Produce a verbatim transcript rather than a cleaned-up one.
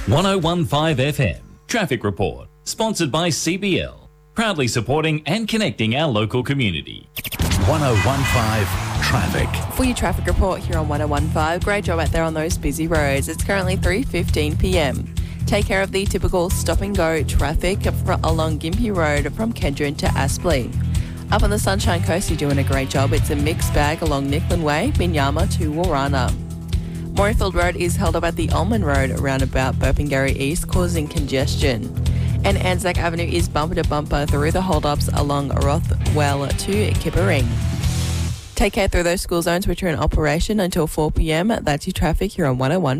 one oh one point five F M Traffic Report, sponsored by C B L, proudly supporting and connecting our local community. one oh one point five Traffic. For your traffic report here on one oh one point five, great job out there on those busy roads. It's currently three fifteen p m. Take care of the typical stop and go traffic along Gympie Road from Kedron to Aspley. Up on the Sunshine Coast, you're doing a great job. It's a mixed bag along Nicklin Way, Minyama to Warana. Morayfield Road is held up at the Ulman Road roundabout Burpengary East, causing congestion. And Anzac Avenue is bumper to bumper through the hold-ups along Rothwell to Kippering. Take care through those school zones which are in operation until four p m. That's your traffic here on one oh one.